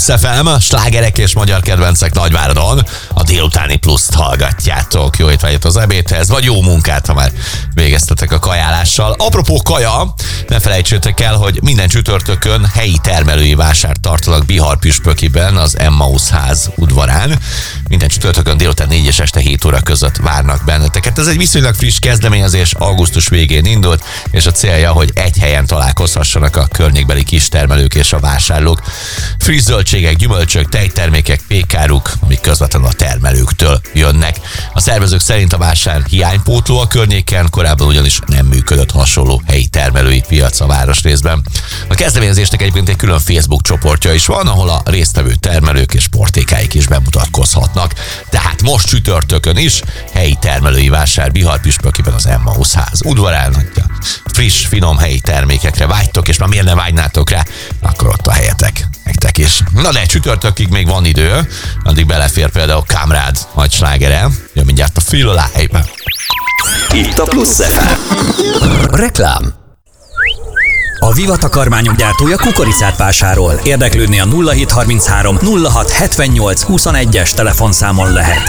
FM, slágerek és magyar kedvencek Nagyváradon. A délutáni pluszt hallgatjátok. Jó étvágyat az ebédhez, vagy jó munkát, ha már végeztetek a kajálással. Apropó kaja, ne felejtsétek el, hogy minden csütörtökön helyi termelői vásárt tartanak Bihar-Püspökiben, az Emmaus ház udvarán. Minden csütörtökön délután 4 és este 7 óra között várnak benneteket. Ez egy viszonylag friss kezdeményezés, augusztus végén indult, és a célja, hogy egy helyen találkozhassanak a környékbeli kistermelők és a vásárlók. Friss zöldségek, gyümölcsök, tejtermékek, pékáruk, amik közvetlenül a termelőktől jönnek. A szervezők szerint a vásár hiánypótló a környéken, korábban ugyanis nem működött hasonló helyi termelői piac a városrészben. A kezdeményezésnek egyébként egy külön Facebook csoportja is van, ahol a résztvevő termelők és portékáik is bemutatkozhatnak. Tehát most csütörtökön is helyi termelői vásár Bihar-Püspökiben, az Emmaus ház udvarán. Friss, finom helyi termékekre vágytok, és már miért ne vágynátok rá, akkor ott a helyetek nektek is. Na de csütörtökig még van idő, addig belefér például Kamrád nagy slágere, jön mindjárt a Feel Alive. Itt a Plusz FM. Reklám. A Viva takarmányok gyártója kukoricát vásárol. Érdeklődni a 0733 06 78 21-es telefonszámon lehet.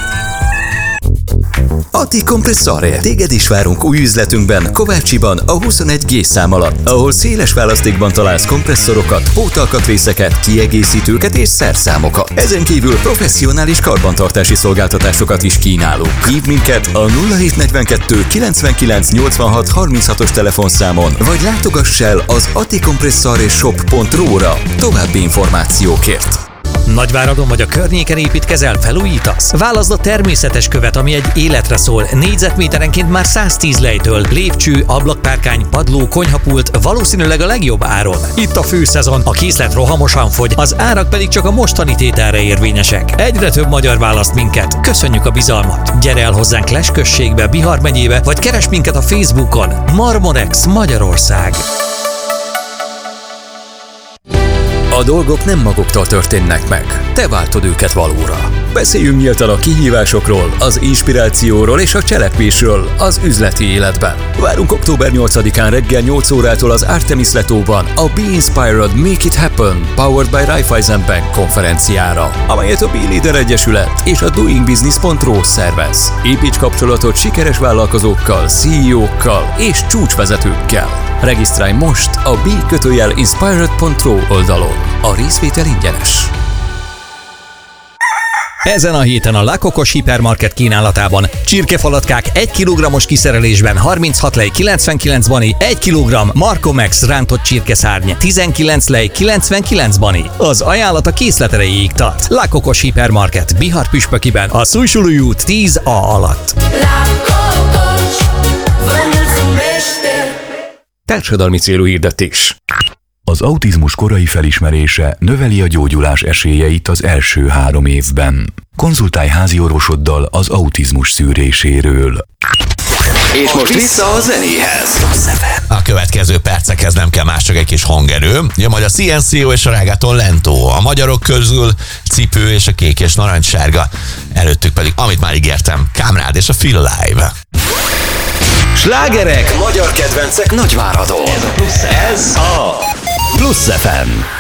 Ati Compressore. Téged is várunk új üzletünkben, Kovácsiban, a 21G szám alatt, ahol széles választékban találsz kompresszorokat, pótalkatrészeket, kiegészítőket és szerszámokat. Ezen kívül professzionális karbantartási szolgáltatásokat is kínálunk. Hívd minket a 0742 99 86 36-os telefonszámon, vagy látogass el az aticompressoreshop.ru-ra további információkért. Nagyváradon vagy a környéken építkezel, felújítasz? Válaszd a természetes követ, ami egy életre szól. Négyzetméterenként már 110 lejtől. Lépcső, ablakpárkány, padló, konyhapult, valószínűleg a legjobb áron. Itt a főszezon, a készlet rohamosan fogy, az árak pedig csak a mostani tételre érvényesek. Egyre több magyar választ minket. Köszönjük a bizalmat. Gyere el hozzánk Less községbe, Bihar megyébe, vagy keresd minket a Facebookon. Marmorex Magyarország. A dolgok nem maguktól történnek meg, te váltod őket valóra. Beszéljünk nyíltan a kihívásokról, az inspirációról és a cselekvésről az üzleti életben. Várunk október 8-án reggel 8 órától az Artemis Letóban a Be Inspired, Make It Happen, Powered by Raiffeisen Bank konferenciára, amelyet a B-Leader Egyesület és a doingbusiness.ru szervez. Építs kapcsolatot sikeres vállalkozókkal, CEO-kkal és csúcsvezetőkkel. Regisztrálj most a b-inspired.ru oldalon. A részvétel ingyenes. Ezen a héten a La Cocos hipermarket kínálatában csirkefalatkák 1 kg-os kiszerelésben 36 lej 99 bani, 1 kg Marco Max rántott csirkeszárny 19 lej 99 bani. Az ajánlat a készlet erejéig tart. La Cocos hipermarket Bihar-Püspökiben, a Szújsulúi út 10A alatt. Társadalmi célú hirdetés. Az autizmus korai felismerése növeli a gyógyulás esélyeit az első 3 évben. Konzultálj háziorvosoddal az autizmus szűréséről. És most vissza a zenéhez. A következő percekhez nem kell más, csak egy kis hangerő. Jön majd a CNCO és a Reggaeton Lento. A magyarok közül cipő és a kék és narancssárga. Előttük pedig, amit már ígértem, Kamrád és a Feel Alive. Slágerek, magyar kedvencek Nagyváradon. Ez a Plusz FM.